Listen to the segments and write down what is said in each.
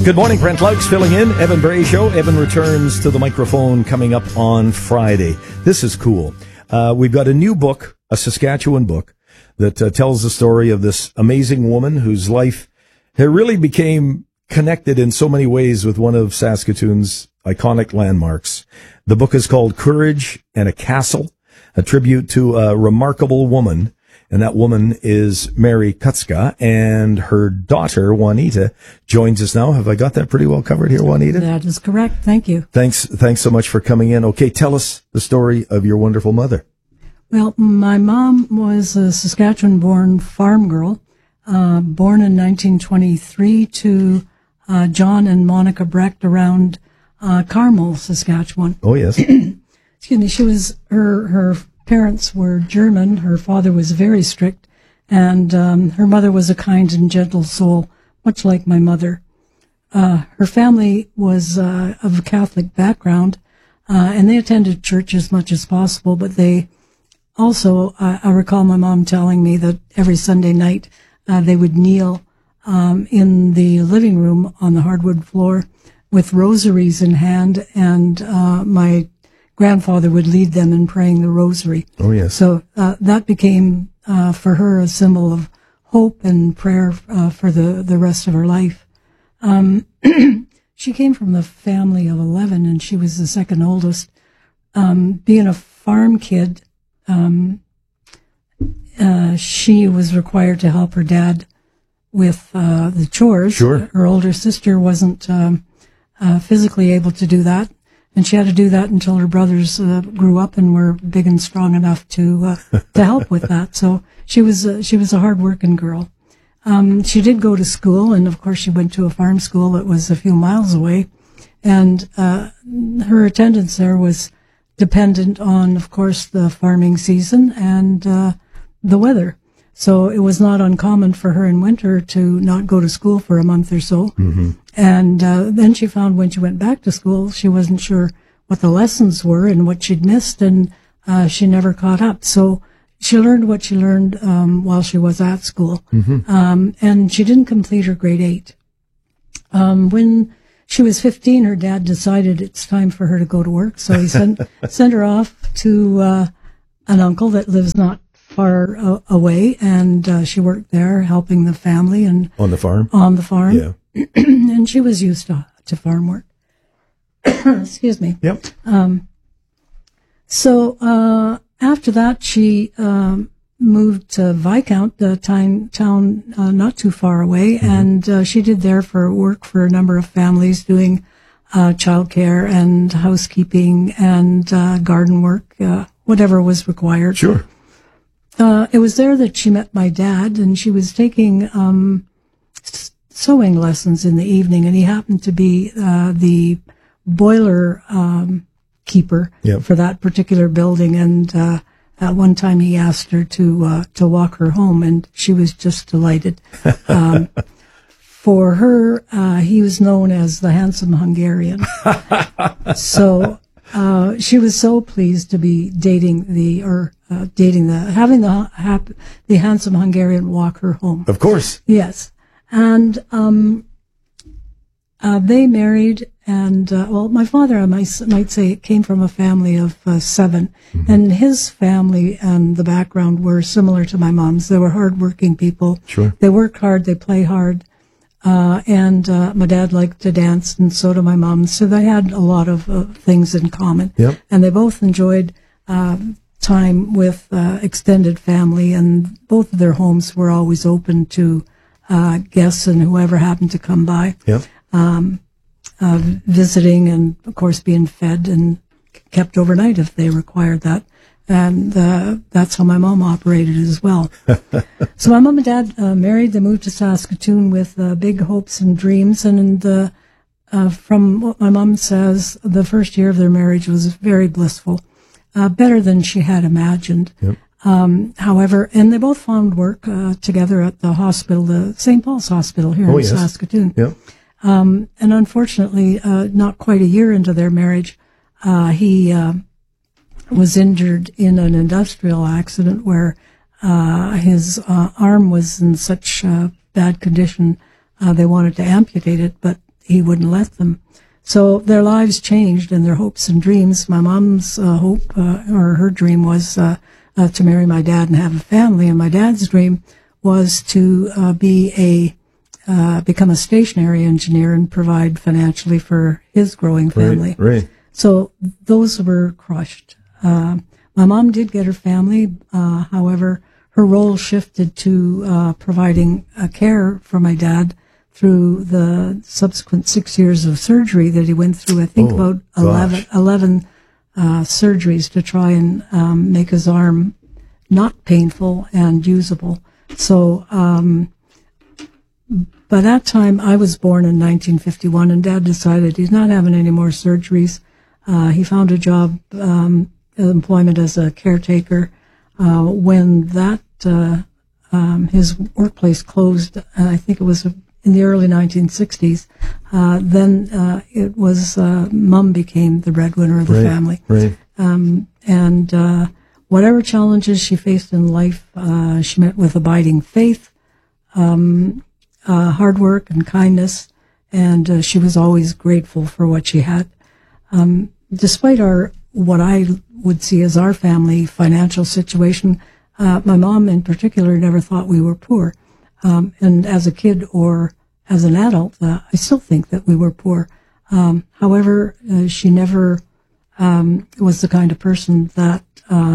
Good morning, Brent Laux filling in. Evan Bray Show. Evan returns to the microphone coming up on Friday. This is cool. We've got a new book, a Saskatchewan book, that tells the story of this amazing woman whose life really became connected in so many ways with one of Saskatoon's iconic landmarks. The book is called Courage and a Castle, a tribute to a remarkable woman. And that woman is Mary Kutska, and her daughter, Juanita, joins us now. Have I got that pretty well covered here, Juanita? That is correct. Thank you. Thanks so much for coming in. Okay, tell us the story of your wonderful mother. Well, my mom was a Saskatchewan-born farm girl, born in 1923 to John and Monica Brecht around Carmel, Saskatchewan. Oh, yes. Excuse me. She was, her parents were German. Her father was very strict, and her mother was a kind and gentle soul, much like my mother. Her family was of a Catholic background, and they attended church as much as possible, but they also, I recall my mom telling me that every Sunday night they would kneel in the living room on the hardwood floor with rosaries in hand, and my grandfather would lead them in praying the rosary. Oh, yes. So that became for her a symbol of hope and prayer for the rest of her life. She came from the family of 11, and she was the second oldest. Being a farm kid, she was required to help her dad with the chores. Sure. Her older sister wasn't physically able to do that. And she had to do that until her brothers grew up and were big and strong enough to help with that. So she was a hard-working girl. She did go to school, and of course she went to a farm school that was a few miles away. And her attendance there was dependent on, of course, the farming season and the weather. So it was not uncommon for her in winter to not go to school for a month or so. Mm-hmm. And then she found when she went back to school, she wasn't sure what the lessons were and what she'd missed, and she never caught up. So she learned what she learned while she was at school. Mm-hmm. And she didn't complete her grade 8. When she was 15, her dad decided it's time for her to go to work. So he sent her off to an uncle that lives not far away, and she worked there helping the family and on the farm. Yeah. And she was used to farm work. Excuse me. Yep. So after that, she moved to Viscount, the town not too far away, mm-hmm. and she did there for work for a number of families, doing childcare and housekeeping and garden work, whatever was required. Sure. It was there that she met my dad, and she was taking sewing lessons in the evening, and he happened to be the boiler keeper for that particular building. And at one time, he asked her to walk her home, and she was just delighted. For her, he was known as the handsome Hungarian. So she was so pleased to be having the handsome Hungarian walk her home. Of course. Yes. And they married, and my father, I might say, came from a family of 7, mm-hmm. and his family and the background were similar to my mom's. They were hardworking people. Sure. They work hard, they play hard, and my dad liked to dance, and so did my mom. So they had a lot of things in common. Yep. And they both enjoyed time with extended family, and both of their homes were always open to guests and whoever happened to come by, visiting, and of course being fed and kept overnight if they required that. And that's how my mom operated as well. So my mom and dad married. They moved to Saskatoon with big hopes and dreams. And from what my mom says, the first year of their marriage was very blissful, better than she had imagined. Yep. However, and they both found work together at the hospital, the St. Paul's Hospital here in Saskatoon. Yep. And unfortunately, not quite a year into their marriage, he was injured in an industrial accident where his arm was in such bad condition they wanted to amputate it, but he wouldn't let them. So their lives changed and their hopes and dreams. My mom's hope, or her dream, was to marry my dad and have a family. And my dad's dream was to become a stationary engineer and provide financially for his growing family. Right. So those were crushed. My mom did get her family. However, her role shifted to providing care for my dad through the subsequent 6 years of surgery that he went through. I think about 11 surgeries to try and make his arm not painful and usable. So by that time, I was born in 1951, and Dad decided he's not having any more surgeries. He found a job, employment as a caretaker. When that his workplace closed, I think it was in the early 1960s, then it was Mom became the breadwinner of the family. Right. And whatever challenges she faced in life, she met with abiding faith, hard work and kindness, and she was always grateful for what she had. Despite what I would see as our family financial situation, my mom in particular never thought we were poor. And as a kid or as an adult, I still think that we were poor. However, she never was the kind of person that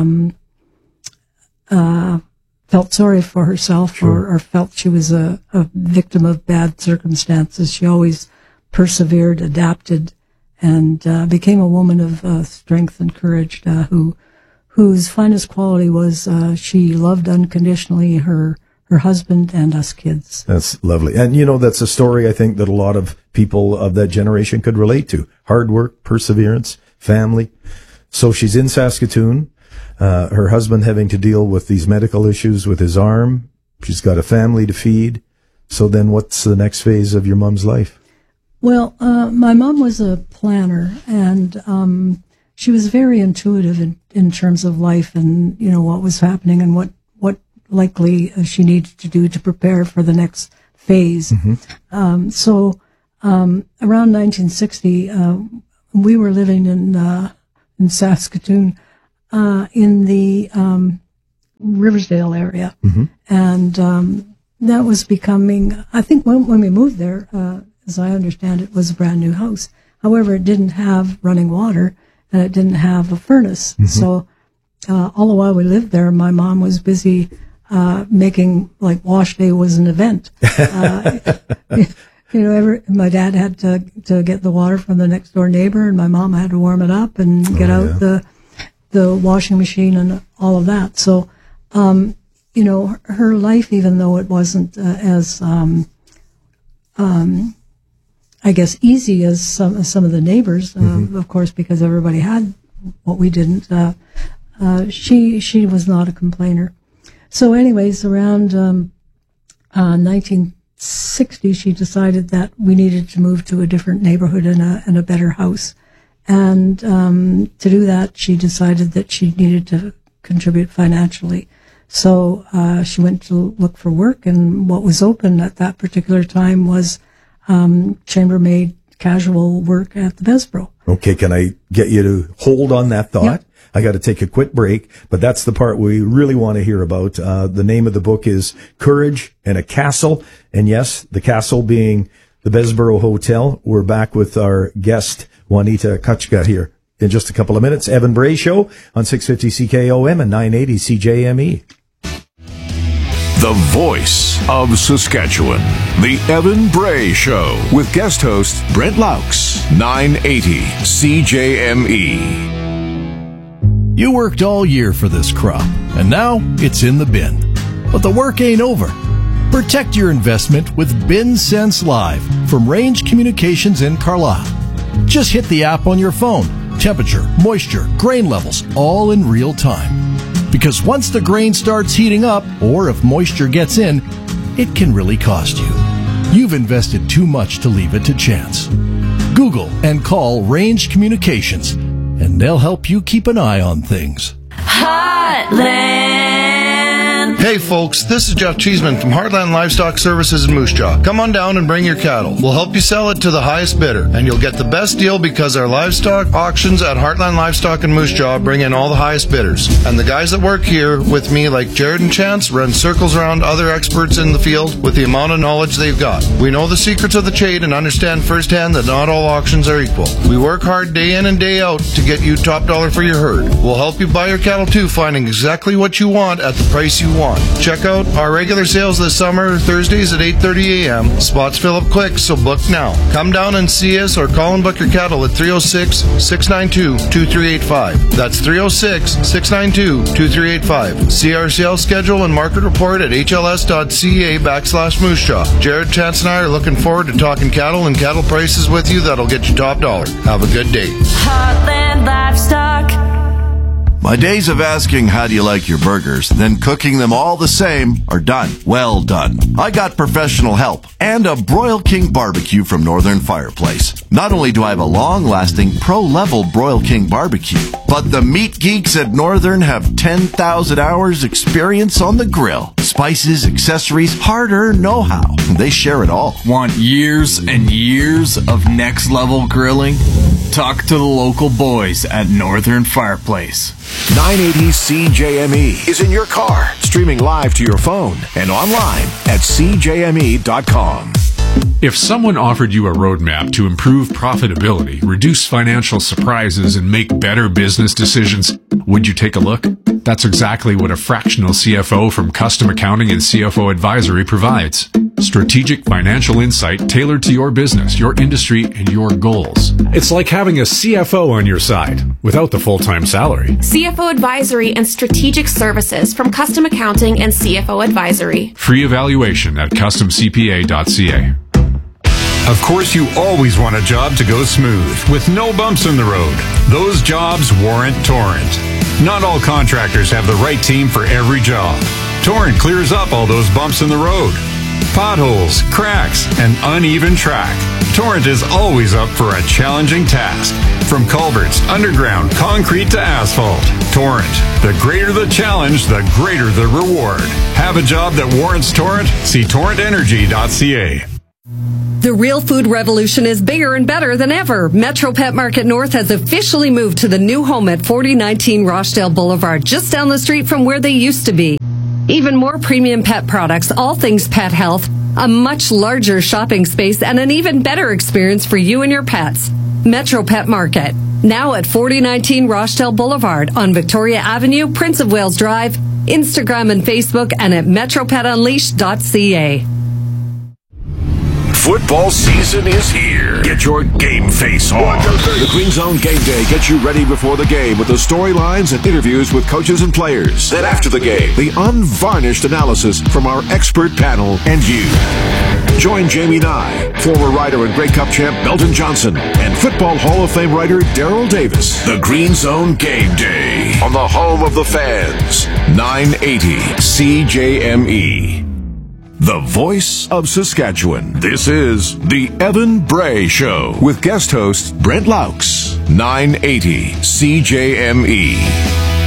felt sorry for herself or felt she was a victim of bad circumstances. She always persevered, adapted, and became a woman of strength and courage, whose finest quality was she loved unconditionally her husband and us kids. That's lovely. And, that's a story I think that a lot of people of that generation could relate to. Hard work, perseverance, family. So she's in Saskatoon, her husband having to deal with these medical issues with his arm. She's got a family to feed. So then what's the next phase of your mom's life? Well, my mom was a planner, and she was very intuitive in terms of life and, what was happening and what likely she needed to do to prepare for the next phase. Mm-hmm. So around 1960, we were living in Saskatoon in the Riversdale area. Mm-hmm. And that was becoming, I think when we moved there, as I understand it, was a brand new house. However, it didn't have running water and it didn't have a furnace. Mm-hmm. So all the while we lived there, my mom was busy making, like, wash day was an event. My dad had to get the water from the next door neighbor, and my mom had to warm it up and get out the washing machine and all of that. So, her life, even though it wasn't as I guess easy as some of the neighbors, of course, because everybody had what we didn't. She was not a complainer. So, anyways, around 1960, she decided that we needed to move to a different neighborhood and a better house. And to do that, she decided that she needed to contribute financially. So she went to look for work, and what was open at that particular time was chambermaid casual work at the Besbro. Okay, can I get you to hold on that thought? Yep. I got to take a quick break, but that's the part we really want to hear about. The name of the book is Courage and a Castle. And yes, the castle being the Besbro Hotel. We're back with our guest, Juanita Kachka, here in just a couple of minutes. Evan Bray Show on 650 CKOM and 980 CJME. The voice of Saskatchewan. The Evan Bray Show with guest host Brent Laux, 980 CJME. You worked all year for this crop, and now it's in the bin. But the work ain't over. Protect your investment with BinSense Live from Range Communications in Carlisle. Just hit the app on your phone. Temperature, moisture, grain levels, all in real time. Because once the grain starts heating up, or if moisture gets in, it can really cost you. You've invested too much to leave it to chance. Google and call Range Communications, and they'll help you keep an eye on things. Heartland Heartland. Hey folks, this is Jeff Cheeseman from Heartland Livestock Services in Moose Jaw. Come on down and bring your cattle. We'll help you sell it to the highest bidder, and you'll get the best deal because our livestock auctions at Heartland Livestock in Moose Jaw bring in all the highest bidders. And the guys that work here with me, like Jared and Chance, run circles around other experts in the field with the amount of knowledge they've got. We know the secrets of the trade and understand firsthand that not all auctions are equal. We work hard day in and day out to get you top dollar for your herd. We'll help you buy your cattle too, finding exactly what you want at the price you want. Check out our regular sales this summer, Thursdays at 8:30 a.m. Spots fill up quick, so book now. Come down and see us or call and book your cattle at 306-692-2385. That's 306-692-2385. See our sales schedule and market report at hls.ca/Moose Jaw. Jared, Chance, and I are looking forward to talking cattle and cattle prices with you that'll get you top dollar. Have a good day. Heartland Livestock. My days of asking how do you like your burgers, then cooking them all the same are done. Well done. I got professional help and a Broil King barbecue from Northern Fireplace. Not only do I have a long-lasting pro-level Broil King barbecue, but the meat geeks at Northern have 10,000 hours experience on the grill. Spices, accessories, hard-earned know-how. They share it all. Want years and years of next-level grilling? Talk to the local boys at Northern Fireplace. 980 CJME is in your car, streaming live to your phone and online at CJME.com. If someone offered you a roadmap to improve profitability, reduce financial surprises, and make better business decisions, would you take a look? That's exactly what a fractional CFO from Custom Accounting and CFO Advisory provides. Strategic financial insight tailored to your business, your industry, and your goals. It's like having a CFO on your side without the full-time salary. CFO Advisory and Strategic Services from Custom Accounting and CFO Advisory. Free evaluation at customcpa.ca. Of course, you always want a job to go smooth, with no bumps in the road. Those jobs warrant Torrent. Not all contractors have the right team for every job. Torrent clears up all those bumps in the road. Potholes, cracks, and uneven track. Torrent is always up for a challenging task. From culverts, underground, concrete to asphalt. Torrent. The greater the challenge, the greater the reward. Have a job that warrants Torrent? See torrentenergy.ca. The real food revolution is bigger and better than ever. Metro Pet Market North has officially moved to the new home at 4019 Rochdale Boulevard, just down the street from where they used to be. Even more premium pet products, all things pet health, a much larger shopping space, and an even better experience for you and your pets. Metro Pet Market, now at 4019 Rochdale Boulevard on Victoria Avenue, Prince of Wales Drive, Instagram and Facebook, and at metropetunleashed.ca. Football season is here. Get your game face on. The Green Zone Game Day gets you ready before the game with the storylines and interviews with coaches and players. Then after the game, the unvarnished analysis from our expert panel and you. Join Jamie Nye, former rider and Grey Cup champ Belton Johnson, and Football Hall of Fame writer Daryl Davis. The Green Zone Game Day on the home of the fans. 980 CJME. The voice of Saskatchewan. This is The Evan Bray Show with guest host Brent Laux. 980 CJME.